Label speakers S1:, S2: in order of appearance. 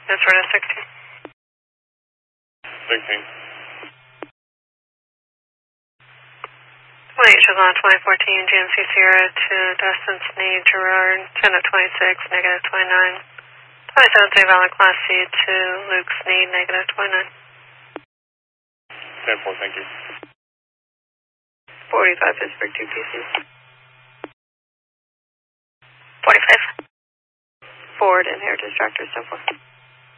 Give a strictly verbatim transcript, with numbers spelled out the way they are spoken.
S1: That's right at sixteen.
S2: sixteen.
S1: twenty-eight Chevron twenty fourteen, G M C Sierra to Dustin Sneed, Gerard, ten at twenty-six, negative twenty-nine. twenty-seven J Valid Class C to Luke Sneed, negative twenty-nine.
S2: ten four, thank you.
S1: forty-five Pittsburgh two P C. forty-five. Ford and Heritage Tractor, so forth.